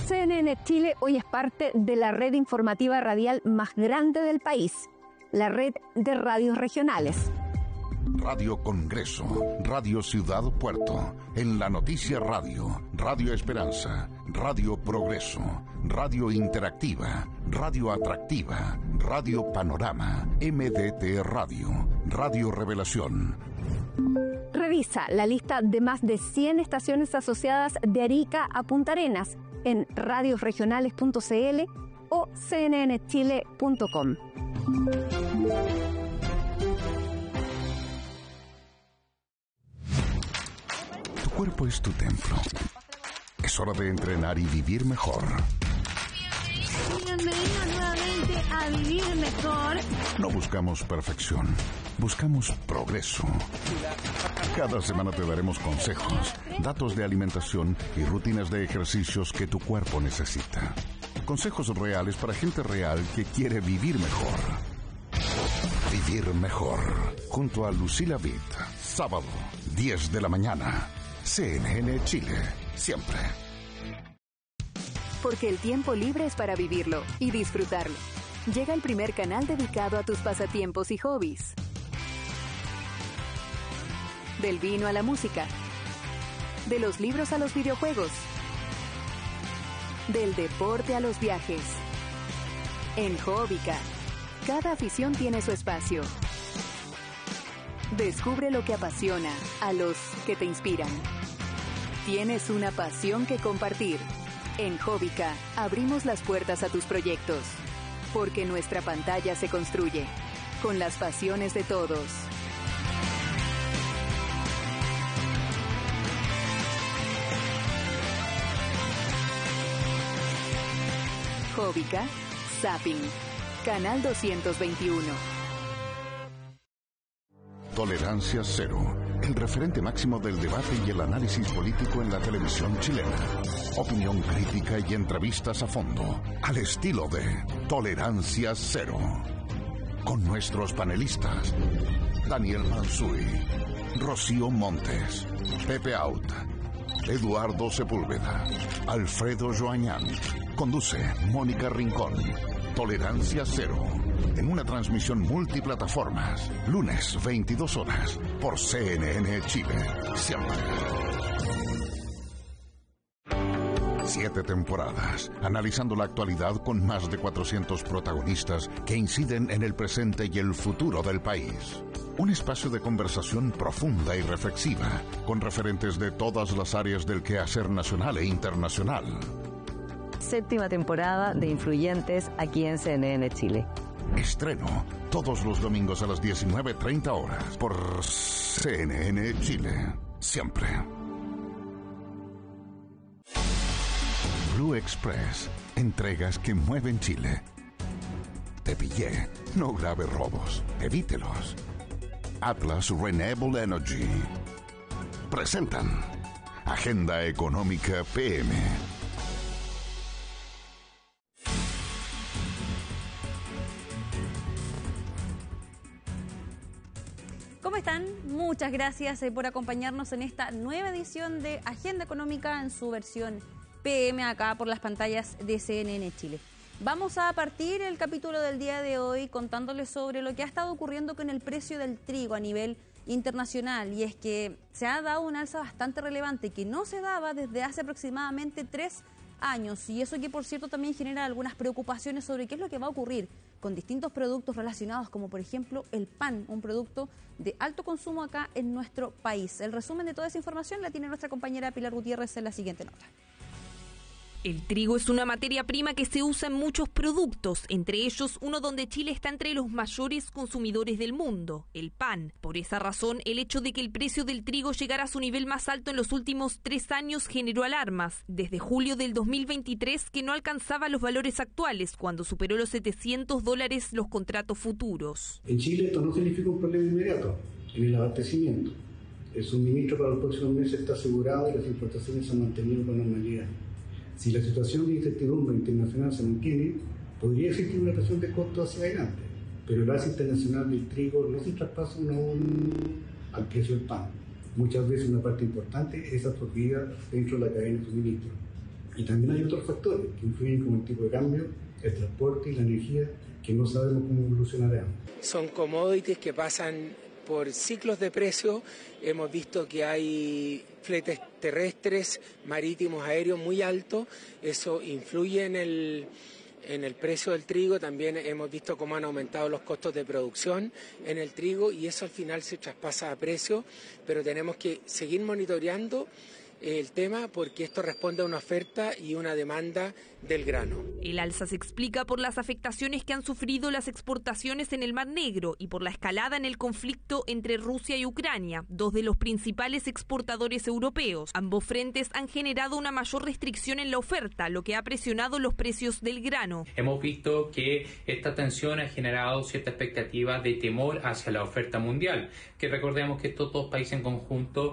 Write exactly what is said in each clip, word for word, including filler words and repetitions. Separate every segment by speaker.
Speaker 1: C N N Chile hoy es parte de la red informativa radial más grande del país, la red de radios regionales.
Speaker 2: Radio Congreso, Radio Ciudad Puerto, en la Noticia Radio, Radio Esperanza, Radio Progreso, Radio Interactiva, Radio Atractiva, Radio Panorama, M D T Radio, Radio Revelación.
Speaker 1: Revisa la lista de más de cien estaciones asociadas de Arica a Punta Arenas en radiosregionales punto c l o c n n chile punto com.
Speaker 2: Tu cuerpo es tu templo. Es hora de entrenar y vivir mejor.
Speaker 3: Bienvenidos nuevamente a Vivir Mejor.
Speaker 2: No buscamos perfección, buscamos progreso. Cada semana te daremos consejos, datos de alimentación y rutinas de ejercicios que tu cuerpo necesita. Consejos reales para gente real que quiere vivir mejor. Vivir mejor, junto a Lucila Vitt. Sábado, diez de la mañana. C N N Chile, siempre.
Speaker 4: Porque el tiempo libre es para vivirlo y disfrutarlo. Llega el primer canal dedicado a tus pasatiempos y hobbies. Del vino a la música. De los libros a los videojuegos. Del deporte a los viajes. En Hobbica, cada afición tiene su espacio. Descubre lo que apasiona a los que te inspiran. Tienes una pasión que compartir. En Hobbica abrimos las puertas a tus proyectos, porque nuestra pantalla se construye con las pasiones de todos. Hobbica, Zapping, Canal doscientos veintiuno.
Speaker 2: Tolerancia Cero, el referente máximo del debate y el análisis político en la televisión chilena. Opinión crítica y entrevistas a fondo, al estilo de Tolerancia Cero. Con nuestros panelistas, Daniel Mansuy, Rocío Montes, Pepe Out, Eduardo Sepúlveda, Alfredo Joañán. Conduce Mónica Rincón. Tolerancia Cero, en una transmisión multiplataformas, lunes veintidós horas, por C N N Chile, siempre. Siete temporadas, analizando la actualidad con más de cuatrocientos protagonistas que inciden en el presente y el futuro del país. Un espacio de conversación profunda y reflexiva, con referentes de todas las áreas del quehacer nacional e internacional.
Speaker 5: Séptima temporada de Influyentes aquí en C N N Chile.
Speaker 2: Estreno todos los domingos a las diecinueve treinta horas por C N N Chile, siempre. Blue Express, entregas que mueven Chile. Te pillé, no grave robos, evítelos. Atlas Renewable Energy presentan Agenda Económica P M.
Speaker 6: ¿Cómo están? Muchas gracias por acompañarnos en esta nueva edición de Agenda Económica en su versión P M acá por las pantallas de C N N Chile. Vamos a partir el capítulo del día de hoy contándoles sobre lo que ha estado ocurriendo con el precio del trigo a nivel internacional, y es que se ha dado un alza bastante relevante que no se daba desde hace aproximadamente tres años, y eso que por cierto también genera algunas preocupaciones sobre qué es lo que va a ocurrir con distintos productos relacionados, como por ejemplo el pan, un producto de alto consumo acá en nuestro país. El resumen de toda esa información la tiene nuestra compañera Pilar Gutiérrez en la siguiente nota.
Speaker 7: El trigo es una materia prima que se usa en muchos productos, entre ellos uno donde Chile está entre los mayores consumidores del mundo, el pan. Por esa razón, el hecho de que el precio del trigo llegara a su nivel más alto en los últimos tres años generó alarmas. Desde julio del dos mil veintitrés, que no alcanzaba los valores actuales, cuando superó los setecientos dólares los contratos futuros.
Speaker 8: En Chile esto no significa un problema inmediato en el abastecimiento. El suministro para los próximos meses está asegurado y las importaciones se han mantenido con normalidad. Si la situación de incertidumbre internacional se mantiene, podría existir una presión de costos hacia adelante, pero el alza internacional del trigo no se traspasa aún al precio del pan. Muchas veces una parte importante es absorbida dentro de la cadena de suministro. Y también hay otros factores que influyen como el tipo de cambio, el transporte y la energía, que no sabemos cómo evolucionarán.
Speaker 9: Son commodities que pasan por ciclos de precio. Hemos visto que hay fletes terrestres, marítimos, aéreos muy altos. Eso influye en el, en el precio del trigo. También hemos visto cómo han aumentado los costos de producción en el trigo y eso al final se traspasa a precio. Pero tenemos que seguir monitoreando el tema porque esto responde a una oferta y una demanda del grano.
Speaker 7: El alza se explica por las afectaciones que han sufrido las exportaciones en el Mar Negro y por la escalada en el conflicto entre Rusia y Ucrania, dos de los principales exportadores europeos. Ambos frentes han generado una mayor restricción en la oferta, lo que ha presionado los precios del grano.
Speaker 10: Hemos visto que esta tensión ha generado cierta expectativa de temor hacia la oferta mundial, que recordemos que estos dos países en conjunto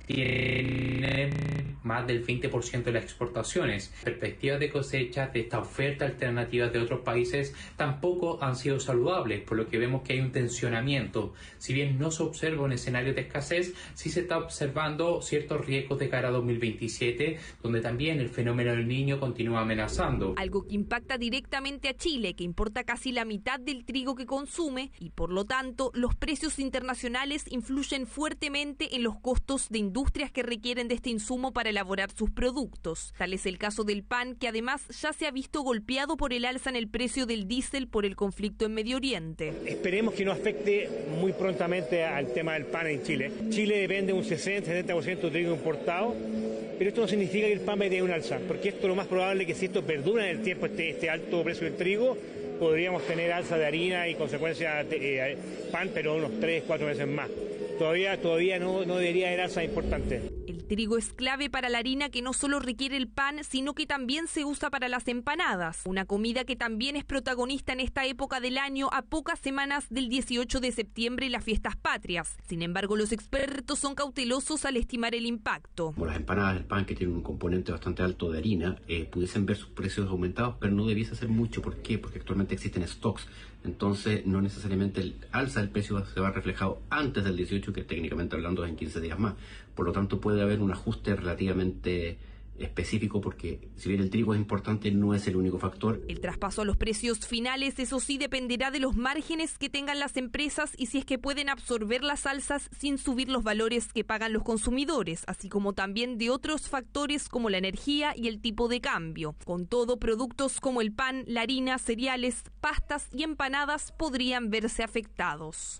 Speaker 10: tienen más del veinte por ciento de las exportaciones. Perspectivas de cosecha de esta oferta alternativa de otros países tampoco han sido saludables, por lo que vemos que hay un tensionamiento. Si bien no se observa un escenario de escasez, sí se está observando ciertos riesgos de cara a dos mil veintisiete, donde también el fenómeno del Niño continúa amenazando.
Speaker 7: Algo que impacta directamente a Chile, que importa casi la mitad del trigo que consume y por lo tanto los precios internacionales influyen fuertemente en los costos de industria industrias que requieren de este insumo para elaborar sus productos. Tal es el caso del pan, que además ya se ha visto golpeado por el alza en el precio del diésel por el conflicto en Medio Oriente.
Speaker 11: Esperemos que no afecte muy prontamente al tema del pan en Chile. Chile depende un sesenta a setenta por ciento de trigo importado, pero esto no significa que el pan vaya a un alza, porque esto es lo más probable que si esto perdura en el tiempo, este, este alto precio del trigo, podríamos tener alza de harina y consecuencia eh, pan, pero unos tres, cuatro veces más. Todavía, todavía no, no debería haber alza importante.
Speaker 7: El trigo es clave para la harina, que no solo requiere el pan, sino que también se usa para las empanadas, una comida que también es protagonista en esta época del año, a pocas semanas del dieciocho de septiembre y las fiestas patrias. Sin embargo, los expertos son cautelosos al estimar el impacto.
Speaker 12: Como las empanadas del pan, que tienen un componente bastante alto de harina, eh, pudiesen ver sus precios aumentados, pero no debiese ser mucho. ¿Por qué? Porque actualmente existen stocks. Entonces, no necesariamente el alza del precio se va reflejado antes del dieciocho, que técnicamente hablando es en quince días más. Por lo tanto, puede haber un ajuste relativamente específico, porque si bien el trigo es importante, no es el único factor.
Speaker 7: El traspaso a los precios finales, eso sí, dependerá de los márgenes que tengan las empresas y si es que pueden absorber las alzas sin subir los valores que pagan los consumidores, así como también de otros factores como la energía y el tipo de cambio. Con todo, productos como el pan, la harina, cereales, pastas y empanadas podrían verse afectados.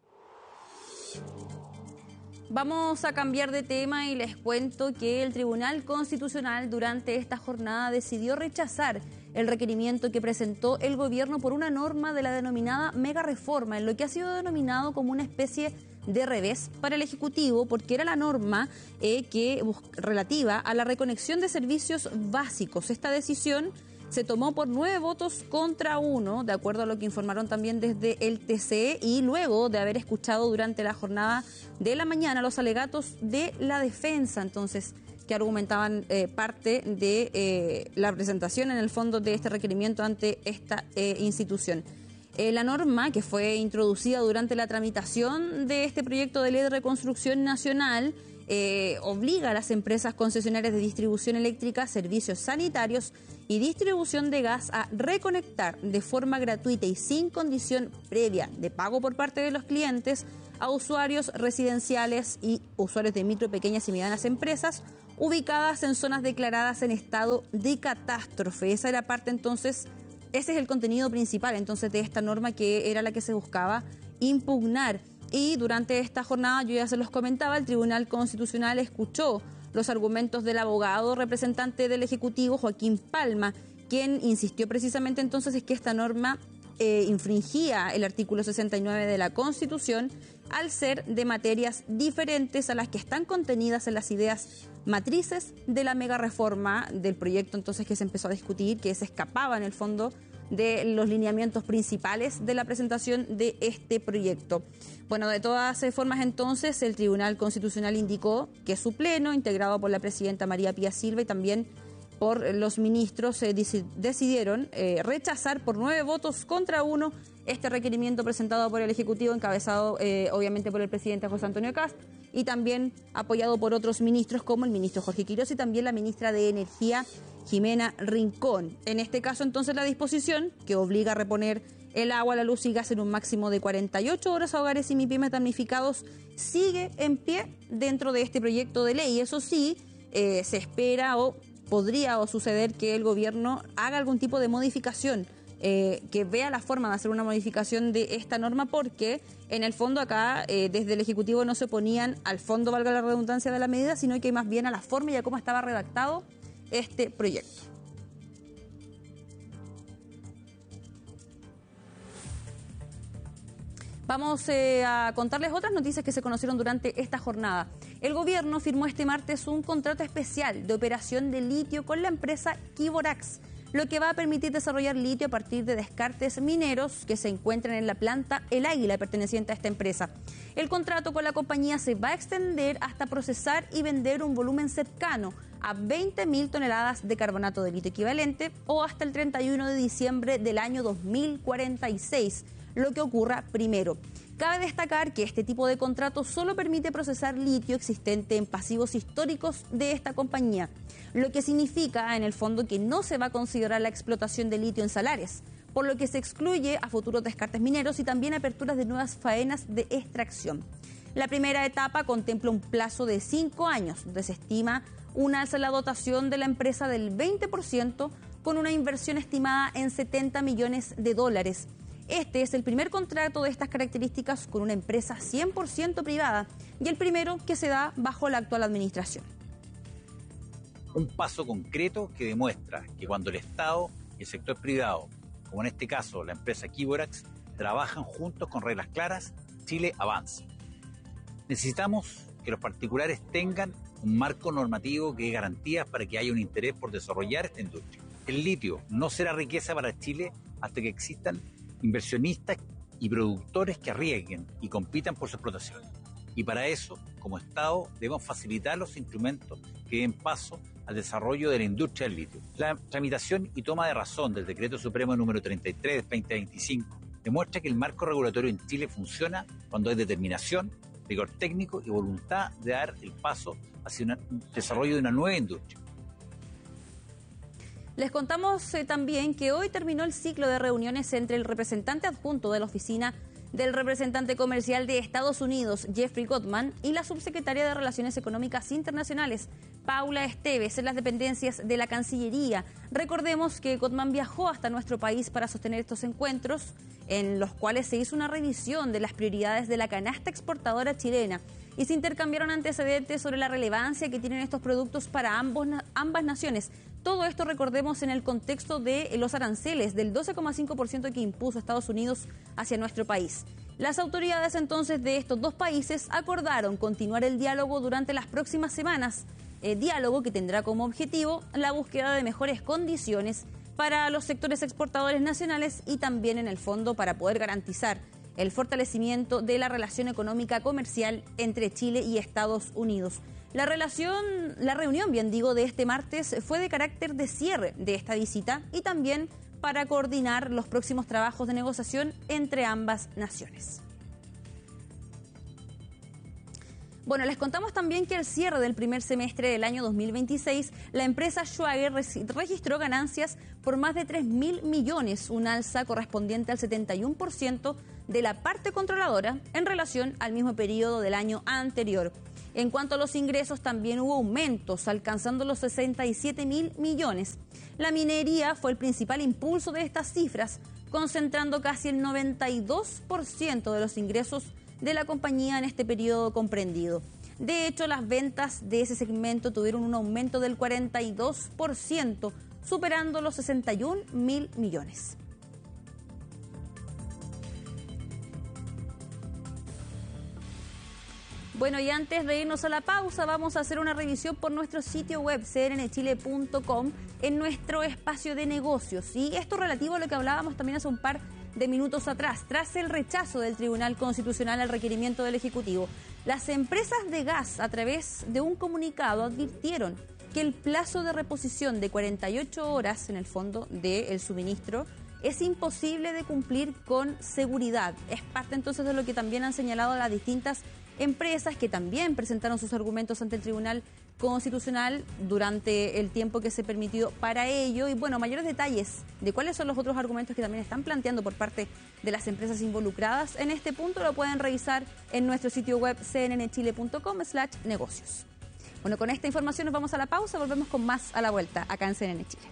Speaker 6: Vamos a cambiar de tema y les cuento que el Tribunal Constitucional durante esta jornada decidió rechazar el requerimiento que presentó el gobierno por una norma de la denominada mega reforma, en lo que ha sido denominado como una especie de revés para el Ejecutivo, porque era la norma eh, que relativa a la reconexión de servicios básicos. Esta decisión se tomó por nueve votos contra uno, de acuerdo a lo que informaron también desde el T C E, y luego de haber escuchado durante la jornada de la mañana los alegatos de la defensa, entonces, que argumentaban eh, parte de eh, la presentación en el fondo de este requerimiento ante esta eh, institución. Eh, la norma, que fue introducida durante la tramitación de este proyecto de ley de reconstrucción nacional, Eh, obliga a las empresas concesionarias de distribución eléctrica, servicios sanitarios y distribución de gas a reconectar de forma gratuita y sin condición previa de pago por parte de los clientes a usuarios residenciales y usuarios de micro, pequeñas y medianas empresas ubicadas en zonas declaradas en estado de catástrofe. Esa era parte entonces, ese es el contenido principal entonces de esta norma, que era la que se buscaba impugnar. Y durante esta jornada, yo ya se los comentaba, el Tribunal Constitucional escuchó los argumentos del abogado representante del Ejecutivo, Joaquín Palma, quien insistió precisamente entonces en que esta norma eh, infringía el artículo sesenta y nueve de la Constitución al ser de materias diferentes a las que están contenidas en las ideas matrices de la mega reforma del proyecto entonces que se empezó a discutir, que se escapaba en el fondo de los lineamientos principales de la presentación de este proyecto. Bueno, de todas formas, entonces, el Tribunal Constitucional indicó que su pleno, integrado por la presidenta María Pía Silva y también por los ministros, eh, decidieron eh, rechazar por nueve votos contra uno este requerimiento presentado por el Ejecutivo, encabezado eh, obviamente por el presidente José Antonio Kast y también apoyado por otros ministros como el ministro Jorge Quiroz y también la ministra de Energía, Jimena Rincón. En este caso, entonces, la disposición que obliga a reponer el agua, la luz y gas en un máximo de cuarenta y ocho horas a hogares y MIPYMES damnificados sigue en pie dentro de este proyecto de ley. Eso sí, eh, se espera o podría o suceder que el gobierno haga algún tipo de modificación, eh, que vea la forma de hacer una modificación de esta norma, porque en el fondo acá eh, desde el Ejecutivo no se oponían al fondo, valga la redundancia, de la medida, sino que más bien a la forma y a cómo estaba redactado este proyecto. Vamos eh, a contarles otras noticias que se conocieron durante esta jornada. El gobierno firmó este martes un contrato especial de operación de litio con la empresa Quiborax, lo que va a permitir desarrollar litio a partir de descartes mineros que se encuentran en la planta El Águila, perteneciente a esta empresa. El contrato con la compañía se va a extender hasta procesar y vender un volumen cercano a veinte mil toneladas de carbonato de litio equivalente o hasta el treinta y uno de diciembre del año dos mil cuarenta y seis. Lo que ocurra primero. Cabe destacar que este tipo de contrato solo permite procesar litio existente en pasivos históricos de esta compañía, lo que significa en el fondo que no se va a considerar la explotación de litio en salares, por lo que se excluye a futuros descartes mineros y también aperturas de nuevas faenas de extracción. La primera etapa contempla un plazo de cinco años, donde se estima una alza en la dotación de la empresa del veinte por ciento con una inversión estimada en setenta millones de dólares. Este es el primer contrato de estas características con una empresa cien por ciento privada y el primero que se da bajo la actual administración.
Speaker 13: Un paso concreto que demuestra que cuando el Estado y el sector privado, como en este caso la empresa Quiborax, trabajan juntos con reglas claras, Chile avanza. Necesitamos que los particulares tengan un marco normativo que dé garantías para que haya un interés por desarrollar esta industria. El litio no será riqueza para Chile hasta que existan inversionistas y productores que arriesguen y compitan por su explotación. Y para eso, como Estado, debemos facilitar los instrumentos que den paso al desarrollo de la industria del litio. La tramitación y toma de razón del Decreto Supremo número treinta y tres del veinte veinticinco demuestra que el marco regulatorio en Chile funciona cuando hay determinación, rigor técnico y voluntad de dar el paso hacia un desarrollo de una nueva industria.
Speaker 6: Les contamos eh, también que hoy terminó el ciclo de reuniones entre el representante adjunto de la oficina del representante comercial de Estados Unidos, Jeffrey Gotman, y la subsecretaria de Relaciones Económicas Internacionales, Paula Esteves, en las dependencias de la Cancillería. Recordemos que Gotman viajó hasta nuestro país para sostener estos encuentros, en los cuales se hizo una revisión de las prioridades de la canasta exportadora chilena y se intercambiaron antecedentes sobre la relevancia que tienen estos productos para ambos, ambas naciones. Todo esto, recordemos, en el contexto de los aranceles del doce coma cinco por ciento que impuso Estados Unidos hacia nuestro país. Las autoridades entonces de estos dos países acordaron continuar el diálogo durante las próximas semanas, eh, diálogo que tendrá como objetivo la búsqueda de mejores condiciones para los sectores exportadores nacionales y también en el fondo para poder garantizar el fortalecimiento de la relación económica comercial entre Chile y Estados Unidos. La relación, la reunión, bien digo, de este martes fue de carácter de cierre de esta visita y también para coordinar los próximos trabajos de negociación entre ambas naciones. Bueno, les contamos también que al cierre del primer semestre del año dos mil veintiséis, la empresa Schwager registró ganancias por más de tres mil millones, un alza correspondiente al setenta y uno por ciento de la parte controladora en relación al mismo periodo del año anterior. En cuanto a los ingresos, también hubo aumentos, alcanzando los sesenta y siete mil millones. La minería fue el principal impulso de estas cifras, concentrando casi el noventa y dos por ciento de los ingresos de la compañía en este periodo comprendido. De hecho, las ventas de ese segmento tuvieron un aumento del cuarenta y dos por ciento, superando los sesenta y un mil millones. Bueno, y antes de irnos a la pausa, vamos a hacer una revisión por nuestro sitio web, c n n chile punto com, en nuestro espacio de negocios. Y esto relativo a lo que hablábamos también hace un par de minutos atrás, tras el rechazo del Tribunal Constitucional al requerimiento del Ejecutivo. Las empresas de gas, a través de un comunicado, advirtieron que el plazo de reposición de cuarenta y ocho horas, en el fondo, del suministro, es imposible de cumplir con seguridad. Es parte entonces de lo que también han señalado las distintas empresas que también presentaron sus argumentos ante el Tribunal Constitucional durante el tiempo que se permitió para ello. Y bueno, mayores detalles de cuáles son los otros argumentos que también están planteando por parte de las empresas involucradas en este punto lo pueden revisar en nuestro sitio web c n n chile punto com slash negocios. Bueno, con esta información nos vamos a la pausa, volvemos con más a la vuelta acá en C N N Chile.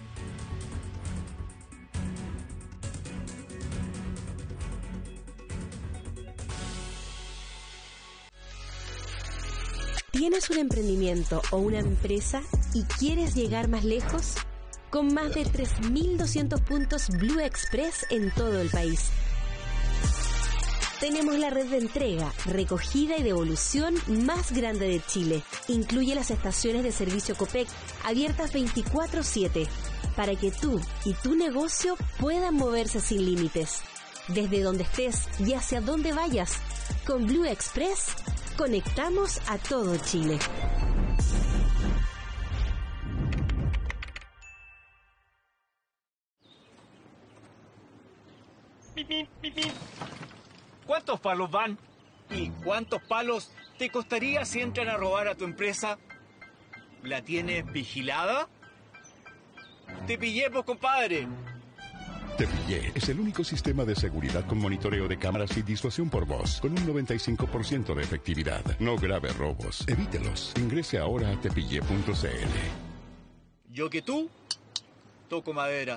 Speaker 14: ¿Tienes un emprendimiento o una empresa y quieres llegar más lejos? Con más de tres mil doscientos puntos Blue Express en todo el país. Tenemos la red de entrega, recogida y devolución más grande de Chile. Incluye las estaciones de servicio Copec abiertas veinticuatro siete para que tú y tu negocio puedan moverse sin límites. Desde donde estés y hacia donde vayas, con Blue Express conectamos a todo Chile.
Speaker 15: ¿Cuántos palos van? ¿Y cuántos palos te costaría si entran a robar a tu empresa? ¿La tienes vigilada? Te pillé, pues, compadre.
Speaker 2: Te Pillé es el único sistema de seguridad con monitoreo de cámaras y disuasión por voz, con un noventa y cinco por ciento de efectividad. No grave robos. Evítelos. Ingrese ahora a tepillé punto c l.
Speaker 15: Yo que tú, toco madera.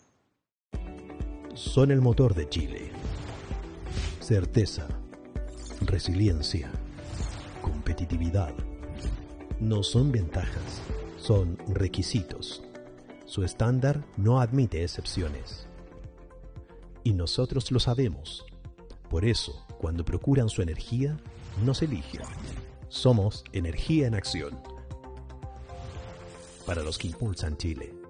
Speaker 16: Son el motor de Chile. Certeza, resiliencia, competitividad. No son ventajas, son requisitos. Su estándar no admite excepciones. Y nosotros lo sabemos. Por eso, cuando procuran su energía, nos eligen. Somos Energía en Acción. Para los que impulsan Chile.